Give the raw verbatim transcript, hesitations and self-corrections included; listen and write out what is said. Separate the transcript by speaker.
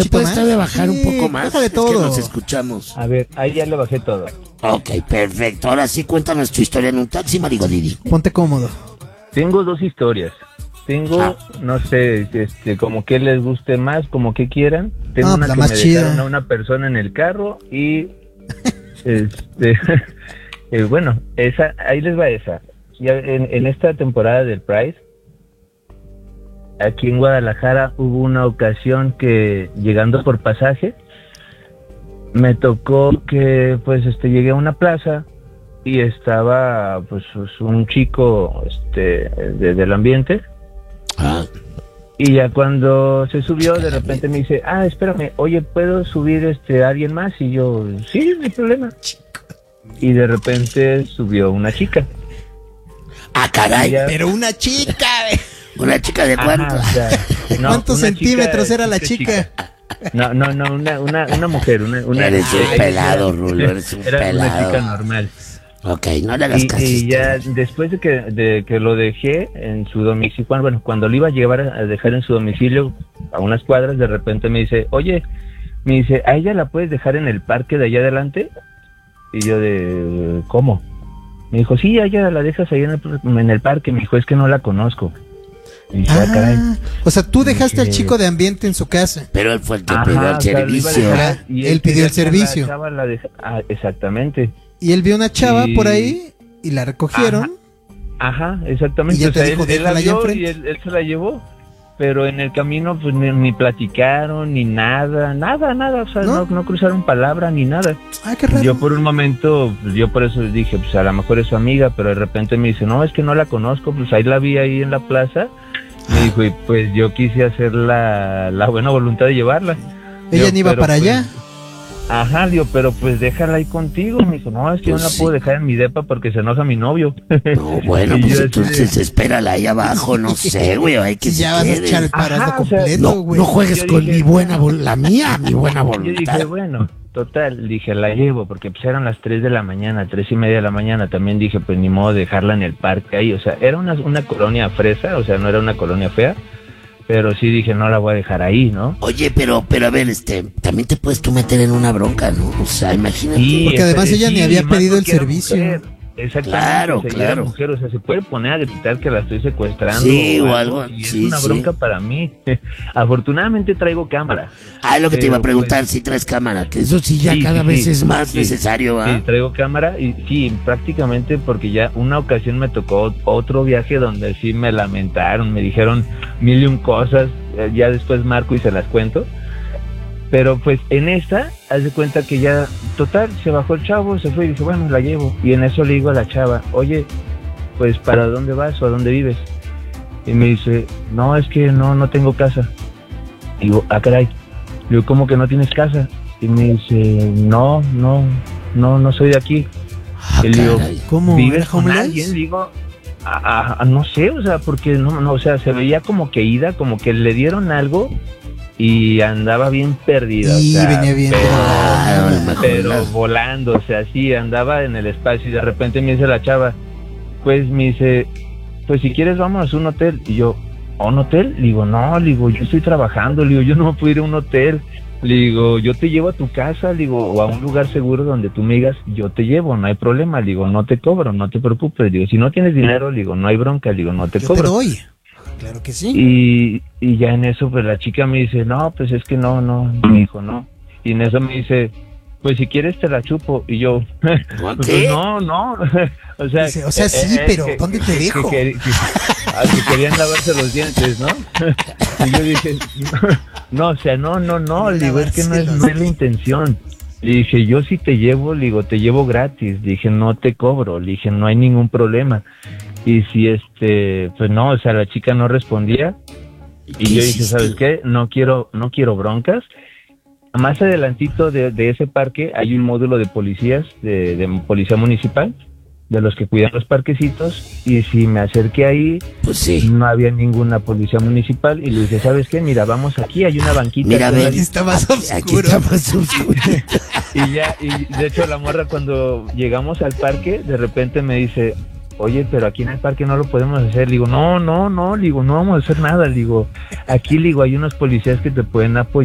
Speaker 1: ¿Puedes estar de bajar sí, un poco más?
Speaker 2: De todo.
Speaker 1: Es que nos escuchamos.
Speaker 3: A ver, ahí ya le bajé todo.
Speaker 1: Ok, perfecto. Ahora sí, cuéntanos tu historia en un taxi, Marigo Didi.
Speaker 2: Ponte cómodo.
Speaker 3: Tengo dos historias. Tengo, ah. no sé, este, como que les guste más, como que quieran. Tengo no, una que me chida. dejaron a una persona en el carro y, este, eh, bueno, esa, ahí les va esa. Ya en, en esta temporada del Pride, aquí en Guadalajara hubo una ocasión que llegando por pasaje, me tocó que, pues, este, llegué a una plaza y estaba, pues, un chico, este, de, del ambiente. Ah. Y ya cuando se subió, de repente me dice, ah, espérame, oye, ¿puedo subir este a alguien más? Y yo, sí, no hay problema. Y de repente subió una chica.
Speaker 1: Ah, caray,
Speaker 2: ya... pero una chica.
Speaker 1: ¿Una chica de cuánto?
Speaker 2: Ajá, o sea, no, ¿cuántos centímetros chica, era la chica?
Speaker 3: chica? No, no, no, una, una, una mujer. Una, una,
Speaker 1: eres un pelado, Rulo, eres un
Speaker 3: era
Speaker 1: pelado.
Speaker 3: Era una chica normal.
Speaker 1: Ok, no le hagas caso.
Speaker 3: Y, y ya después de que, de que lo dejé en su domicilio, bueno, cuando lo iba a llevar a dejar en su domicilio a unas cuadras, de repente me dice, oye, me dice, ¿a ella la puedes dejar en el parque de allá adelante? Y yo de, ¿cómo? Me dijo, sí, a ella la dejas ahí en el, en el parque. Me dijo, es que no la conozco. Y dije,
Speaker 2: ah, ah, caray. O sea, tú dejaste dije, al chico de ambiente en su casa.
Speaker 1: Pero él fue el que ajá, pidió el servicio.
Speaker 2: Dejar, y él, él pidió el servicio.
Speaker 3: La la deja, ah, exactamente.
Speaker 2: Y él vio una chava y... por ahí y la recogieron.
Speaker 3: Ajá, ajá exactamente.
Speaker 2: Y él,
Speaker 3: o sea,
Speaker 2: te dijo,
Speaker 3: él, él la vio y él, él se la llevó. Pero en el camino pues ni, ni platicaron, ni nada, nada, nada. O sea, ¿no? No, no cruzaron palabra ni nada.
Speaker 2: Ah, qué raro.
Speaker 3: Yo por un momento, pues, yo por eso dije, pues a lo mejor es su amiga, pero de repente me dice, no, es que no la conozco, pues ahí la vi ahí en la plaza. Me dijo, y pues yo quise hacer la, la buena voluntad de llevarla.
Speaker 2: Ella
Speaker 3: yo,
Speaker 2: ni iba para
Speaker 3: pues,
Speaker 2: allá.
Speaker 3: Ajá, digo, pero pues déjala ahí contigo. Me dijo, no, es que pues yo no la sí. puedo dejar en mi depa porque se enoja mi novio.
Speaker 1: No, bueno, pues entonces de... espérala ahí abajo, no sé, güey, hay que
Speaker 2: ya vas a echar el parado completo, güey.
Speaker 1: No, no juegues yo con dije, mi buena voluntad, la mía, mi buena voluntad.
Speaker 3: Yo dije, bueno, total, dije, la llevo, porque pues eran las tres de la mañana, tres y media de la mañana. También dije, pues ni modo de dejarla en el parque ahí. O sea, era una, una colonia fresa, o sea, no era una colonia fea. Pero sí dije, no la voy a dejar ahí, ¿no?
Speaker 1: Oye, pero, pero a ver, este, también te puedes tú meter en una bronca, ¿no? O sea, imagínate.
Speaker 2: Sí, porque además ella sí, ni había pedido el servicio.
Speaker 3: Mujer. Exactamente.
Speaker 1: Claro,
Speaker 3: o sea,
Speaker 1: claro.
Speaker 3: Mujer, o sea, se puede poner a gritar que la estoy secuestrando.
Speaker 1: Sí, o algo.
Speaker 3: Y
Speaker 1: sí,
Speaker 3: es una
Speaker 1: sí.
Speaker 3: bronca para mí. Afortunadamente traigo cámara.
Speaker 1: Ah, es lo que te iba a preguntar, pues, si traes cámara, que eso sí ya sí, cada sí, vez sí, es más sí, necesario, ¿ah?
Speaker 3: Sí, traigo cámara y sí, prácticamente porque ya una ocasión me tocó otro viaje donde sí me lamentaron, me dijeron mil y un cosas, ya después marco y se las cuento. Pero pues en esta, haz de cuenta que ya, total, se bajó el chavo, se fue y dije, bueno, la llevo. Y en eso le digo a la chava, oye, pues ¿para dónde vas o a dónde vives? Y me dice, no, es que no, no tengo casa. Y digo, ah, caray. Digo, ¿cómo que no tienes casa? Y me dice, no, no, no, no soy de aquí.
Speaker 1: Ah,
Speaker 3: y le digo,
Speaker 2: ¿cómo?
Speaker 3: ¿vives con alguien? Le digo, ah, ah, no sé, o sea, porque no, no, o sea, se veía como que ida, como que le dieron algo. Y andaba bien perdida,
Speaker 2: y
Speaker 3: o sea,
Speaker 2: venía bien
Speaker 3: pero,
Speaker 1: ah,
Speaker 3: pero volando, o sea, sí, andaba en el espacio y de repente me dice la chava, pues me dice, pues si quieres vamos a un hotel. Y yo, ¿a un hotel? Le digo, no, le digo, yo estoy trabajando, le digo, yo no me puedo ir a un hotel. Le digo, yo te llevo a tu casa, le digo, o a un lugar seguro donde tú me digas, yo te llevo, no hay problema, le digo, no te cobro, no te preocupes, le digo, si no tienes dinero, le digo, no hay bronca, le digo, no te
Speaker 2: yo
Speaker 3: cobro.
Speaker 2: Te doy. Claro que sí.
Speaker 3: Y, y ya en eso, pues la chica me dice, no, pues es que no, no, y me dijo, no. Y en eso me dice, pues si quieres te la chupo. Y yo,
Speaker 1: ¿qué?
Speaker 3: Pues no, no. o sea,
Speaker 2: dice, o sea, sí, eh, pero que, ¿dónde te dejo?
Speaker 3: Que, que, que, que querían lavarse los dientes, ¿no? Y yo dije, no, o sea, no, no, no, le digo, es que no es, no es la intención. Le dije, yo si te llevo, le digo, te llevo gratis. Le dije, no te cobro. Le dije, no hay ningún problema. Y si este, pues no, o sea, la chica no respondía. Y yo dije, ¿sabes qué? No quiero, no quiero broncas. Más adelantito de, de ese parque hay un módulo de policías, de, de policía municipal, de los que cuidan los parquecitos. Y si me acerqué ahí,
Speaker 1: pues sí,
Speaker 3: no había ninguna policía municipal. Y le dije, ¿sabes qué? Mira, vamos aquí, hay una banquita.
Speaker 1: Mira, ven,
Speaker 2: aquí está más oscuro.
Speaker 1: Aquí está más oscuro.
Speaker 3: y ya, y de hecho la morra cuando llegamos al parque, de repente me dice, oye, pero aquí en el parque no lo podemos hacer. Le digo, no, no, no, le digo, no vamos a hacer nada. Le digo, aquí, le digo, hay unos policías que te pueden apoyar.